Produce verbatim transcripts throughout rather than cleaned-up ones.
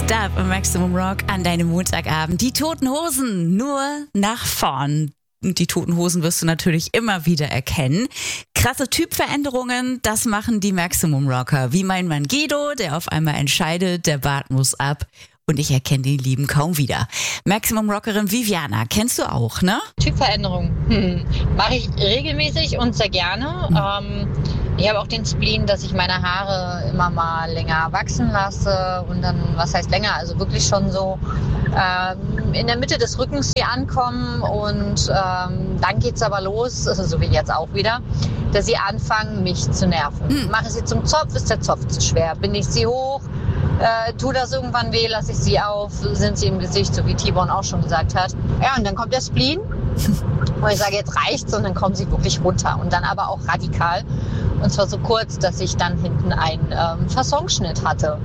Stop im Maximum Rock an deinem Montagabend. Die Toten Hosen, nur nach vorn. Und die Toten Hosen wirst du natürlich immer wieder erkennen. Krasse Typveränderungen, das machen die Maximum Rocker. Wie mein Mann Guido, der auf einmal entscheidet, der Bart muss ab. Und ich erkenne den Lieben kaum wieder. Maximum Rockerin Viviana, kennst du auch, ne? Typveränderung hm. mache ich regelmäßig und sehr gerne. Mhm. Ähm, ich habe auch den Spleen, dass ich meine Haare immer mal länger wachsen lasse. Und dann, was heißt länger? Also wirklich schon so ähm, in der Mitte des Rückens hier ankommen. Und ähm, dann geht's aber los, also so wie jetzt auch wieder, dass sie anfangen, mich zu nerven. Mhm. Mache ich sie zum Zopf, ist der Zopf zu schwer. Binde ich sie hoch, Äh, tut das irgendwann weh, lasse ich sie auf, sind sie im Gesicht, so wie T-Bone auch schon gesagt hat. Ja, und dann kommt der Spleen und ich sage, jetzt reicht's und dann kommen sie wirklich runter und dann aber auch radikal. Und zwar so kurz, dass ich dann hinten einen ähm, Fassonschnitt hatte.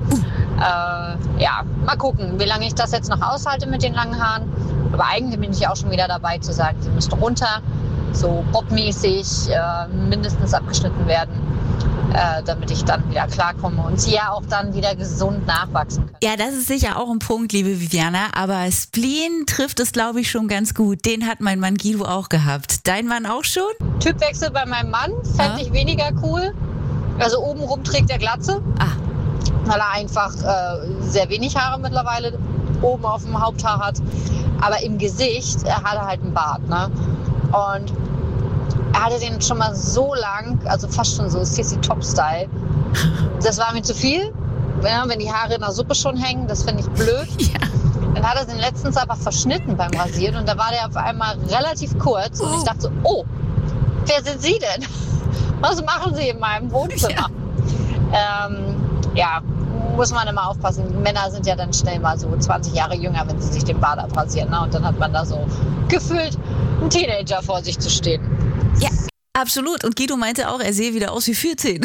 Äh, ja, mal gucken, wie lange ich das jetzt noch aushalte mit den langen Haaren. Aber eigentlich bin ich auch schon wieder dabei zu sagen, sie müsste runter, so bobmäßig äh, mindestens abgeschnitten werden. Äh, damit ich dann wieder klarkomme und sie ja auch dann wieder gesund nachwachsen kann. Ja, das ist sicher auch ein Punkt, liebe Viviana, aber Spleen trifft es, glaube ich, schon ganz gut. Den hat mein Mann Guido auch gehabt. Dein Mann auch schon? Typwechsel bei meinem Mann fände ja. ich weniger cool. Also obenrum trägt er Glatze, ah. weil er einfach äh, sehr wenig Haare mittlerweile oben auf dem Haupthaar hat. Aber im Gesicht er hat er halt einen Bart, ne? Und er hatte den schon mal so lang, also fast schon so Sissy Top-Style. Das war mir zu viel, ja, wenn die Haare in der Suppe schon hängen, das finde ich blöd. Ja. Dann hat er den letztens aber verschnitten beim Rasieren und da war der auf einmal relativ kurz. Und ich dachte so, oh, wer sind Sie denn? Was machen Sie in meinem Wohnzimmer? Ja, ähm, ja muss man immer aufpassen. Männer sind ja dann schnell mal so zwanzig Jahre jünger, wenn sie sich den Bart abrasieren. Ne? Und dann hat man da so gefühlt einen Teenager vor sich zu stehen. Ja, absolut. Und Guido meinte auch, er sehe wieder aus wie vierzehn.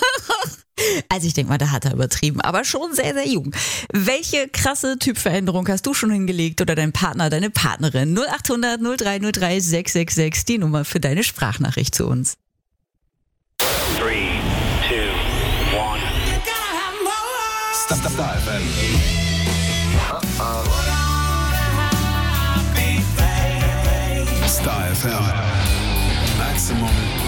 Also ich denke mal, da hat er übertrieben, aber schon sehr, sehr jung. Welche krasse Typveränderung hast du schon hingelegt oder dein Partner, deine Partnerin? null acht hundert null drei null drei sechs sechs sechs, die Nummer für deine Sprachnachricht zu uns. drei, zwei, eins Stop, stop, stop. Star F M. Maximum